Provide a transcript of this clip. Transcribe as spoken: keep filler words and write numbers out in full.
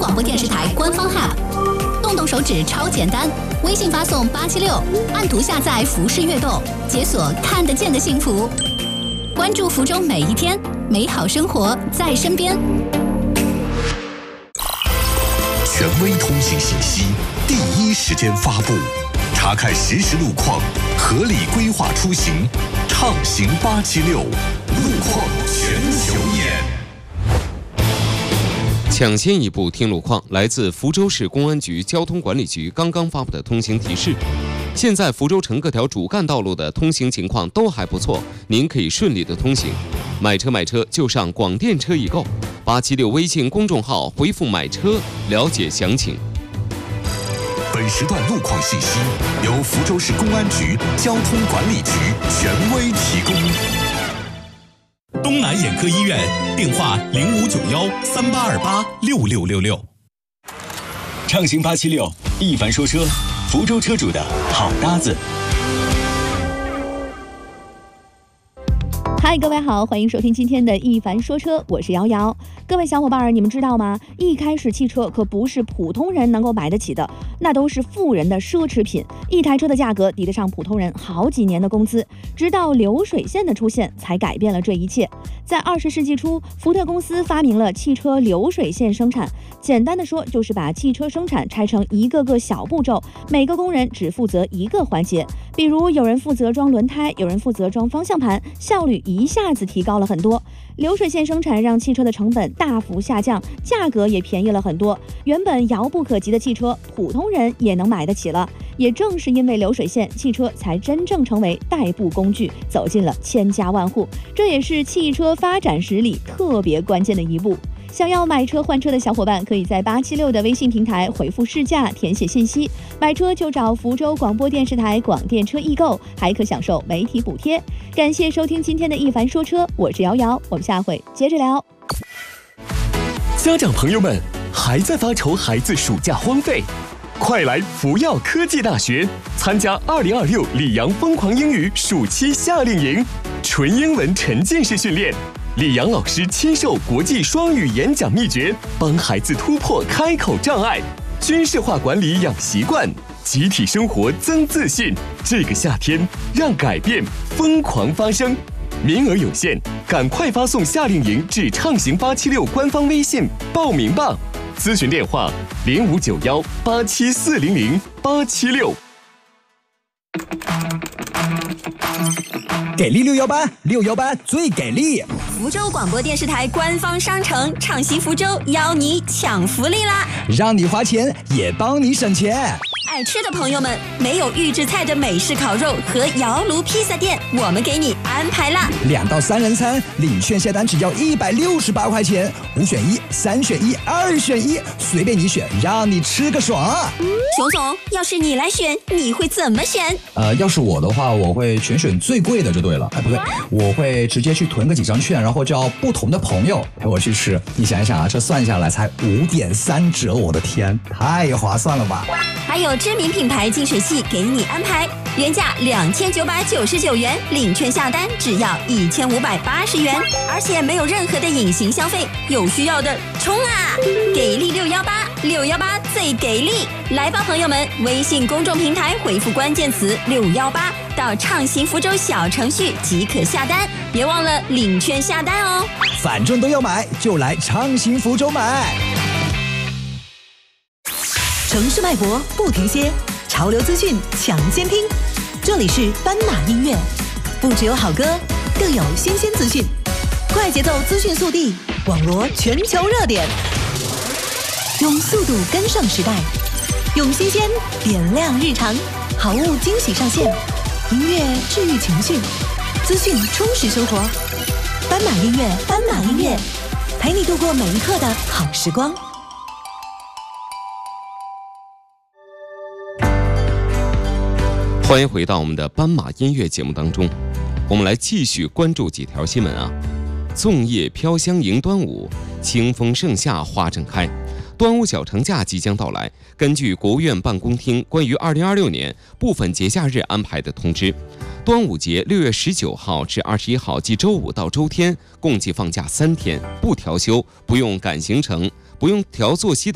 广播电视台官方 App， 动动手指超简单，微信发送八七六，按图下载浮世悦动，解锁看得见的幸福。关注福州每一天，美好生活在身边。 权威通信信息，第一时间发布，查看实时路况，合理规划出行，畅行八七六，路况全球眼。 抢先一步听路况，来自福州市公安局交通管理局刚刚发布的通行提示。现在福州城各条主干道路的通行情况都还不错，您可以顺利的通行。买车买车就上广电车易购，八七六微信公众号回复买车了解详情。 本时段路况信息由福州市公安局交通管理局权威提供。 东南眼科医院电话零五九幺三八二八六六六六。 畅行八七六，一凡说车，福州车主的好搭子。 嗨，各位好，欢迎收听今天的一凡说车，我是瑶瑶。各位小伙伴，你们知道吗？一开始汽车可不是普通人能够买得起的，那都是富人的奢侈品。一台车的价格抵得上普通人好几年的工资，直到流水线的出现，才改变了这一切。在二十世纪初，福特公司发明了汽车流水线生产。简单的说，就是把汽车生产拆成一个个小步骤，每个工人只负责一个环节。比如有人负责装轮胎，有人负责装方向盘，效率一下子提高了很多。流水线生产让汽车的成本大幅下降，价格也便宜了很多。原本遥不可及的汽车，普通人也能买得起了。也正是因为流水线，汽车才真正成为代步工具，走进了千家万户。这也是汽车发展史里特别关键的一步。想要买车换车的小伙伴，可以在八七六的微信平台回复试驾，填写信息。买车就找福州广播电视台广电车易购，还可享受媒体补贴。感谢收听今天的一凡说车，我是瑶瑶，我们下回接着聊。 家长朋友们，还在发愁孩子暑假荒废？快来福耀科技大学参加二零二六里昂疯狂英语暑期夏令营，纯英文沉浸式训练。李阳老师亲授国际双语演讲秘诀，帮孩子突破开口障碍，军事化管理养习惯，集体生活增自信。这个夏天，让改变疯狂发生。名额有限，赶快发送夏令营至畅行八七六官方微信报名吧。咨询电话零五九幺八七四零零八七六。 给力六幺八，六幺八最给力！ 福州广播电视台官方商城畅行福州邀你抢福利啦！ 让你花钱也帮你省钱。 爱吃的朋友们，没有预制菜的美式烤肉和窑炉披萨店，我们给你安排啦！ 两到三人餐，领券下单只要一百六十八块钱，五选一，三选一，二选一，随便你选，让你吃个爽。 熊总，要是你来选，你会怎么选？ 呃，要是我的话，我会全选最贵的就对了。哎，不对，我会直接去囤个几张券，然后叫不同的朋友陪我去吃。你想一想啊，这算下来才五点三折，我的天，太划算了吧！ 还有知名品牌净水器给你安排，原价两千九百九十九元，领券下单只要一千五百八十元，而且没有任何的隐形消费。有需要的冲啊！给力六幺八，六幺八最给力！来吧，朋友们，微信公众平台回复关键词六幺八到畅行福州小程序即可下单，别忘了领券下单哦。 反正都要买，就来畅行福州买。 城市脉搏不停歇，潮流资讯抢先听。这里是斑马音乐，不只有好歌，更有新鲜资讯，快节奏资讯速递，网罗全球热点，用速度跟上时代，用新鲜点亮日常，好物惊喜上线，音乐治愈情绪，资讯充实生活。斑马音乐，斑马音乐，陪你度过每一刻的好时光。 欢迎回到我们的斑马音乐节目当中，我们来继续关注几条新闻啊。粽叶飘香迎端午，清风盛夏花正开。端午小长假即将到来，根据国务院办公厅关于二零二六年部分节假日安排的通知，端午节六月十九号至二十一号，即周五到周天，共计放假三天，不调休，不用赶行程，不用调作息的